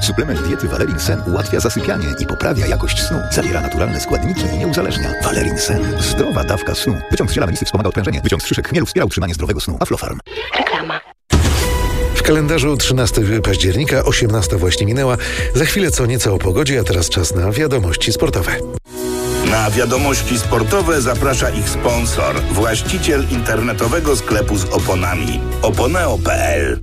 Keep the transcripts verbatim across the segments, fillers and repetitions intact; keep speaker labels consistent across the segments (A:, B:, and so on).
A: Suplement diety Valerin Sen ułatwia zasypianie i poprawia jakość snu. Zawiera naturalne składniki i nie uzależnia. Valerin Sen. Zdrowa dawka snu. Wyciąg z ziela melisy wspomaga odprężenie. Wyciąg z szyszek chmielu wspiera utrzymanie zdrowego snu. Aflofarm.
B: Reklama.
C: W kalendarzu trzynastego października, osiemnasta właśnie minęła. Za chwilę co nieco o pogodzie, a teraz czas na wiadomości sportowe.
D: Na wiadomości sportowe zaprasza ich sponsor, właściciel internetowego sklepu z oponami oponeo kropka pe el.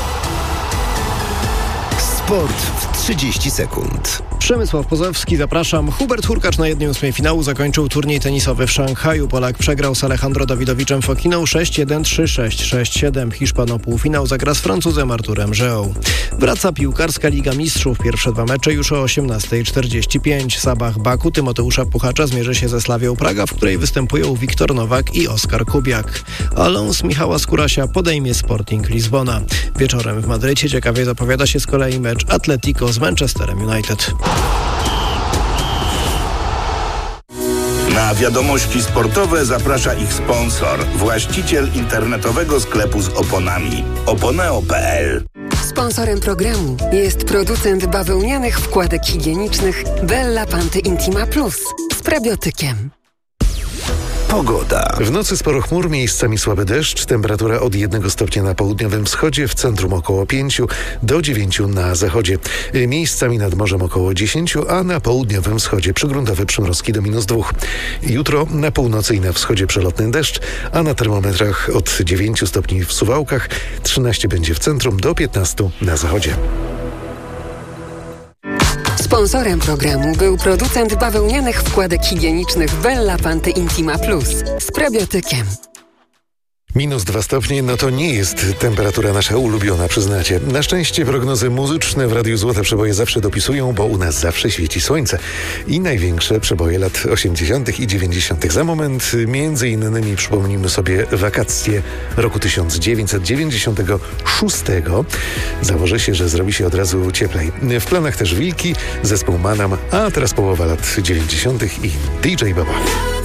E: Sport w trzydzieści sekund.
F: Przemysław Pozowski, zapraszam. Hubert Hurkacz na jednej ósmej finału zakończył turniej tenisowy w Szanghaju. Polak przegrał z Alejandro Dawidowiczem Fokiną sześć jeden, trzy sześć, sześć siedem. Hiszpan o półfinał zagra z Francuzem Arturem Żeą. Wraca piłkarska Liga Mistrzów. Pierwsze dwa mecze już o osiemnasta czterdzieści pięć. Sabah Baku Tymoteusza Puchacza zmierzy się ze Slawią Praga, w której występują Wiktor Nowak i Oskar Kubiak. Alons Michała Skórasia podejmie Sporting Lizbona. Wieczorem w Madrycie ciekawie zapowiada się z kolei mecz Atletico z Manchesterem United.
D: Na wiadomości sportowe zaprasza ich sponsor, właściciel internetowego sklepu z oponami oponeo kropka pe el.
G: Sponsorem programu jest producent bawełnianych wkładek higienicznych Bella Panty Intima Plus z prebiotykiem.
E: Pogoda.
C: W nocy sporo chmur, miejscami słaby deszcz, temperatura od jednego stopnia na południowym wschodzie, w centrum około pięciu do dziewięciu na zachodzie. Miejscami nad morzem około dziesięciu, a na południowym wschodzie przygruntowe przymrozki do minus dwóch. Jutro na północy i na wschodzie przelotny deszcz, a na termometrach od dziewięciu stopni w Suwałkach, trzynaście będzie w centrum, do piętnastu na zachodzie.
G: Sponsorem programu był producent bawełnianych wkładek higienicznych Bella Panty Intima Plus z prebiotykiem.
C: Minus dwa stopnie, no to nie jest temperatura nasza ulubiona, przyznacie. Na szczęście prognozy muzyczne w Radiu Złote Przeboje zawsze dopisują, bo u nas zawsze świeci słońce. I największe przeboje lat osiemdziesiątych i dziewięćdziesiątych. Za moment między innymi przypomnimy sobie wakacje roku tysiąc dziewięćset dziewięćdziesiątego szóstego. Założę się, że zrobi się od razu cieplej. W planach też Wilki, zespół Manam, a teraz połowa lat dziewięćdziesiątych i D J Baba.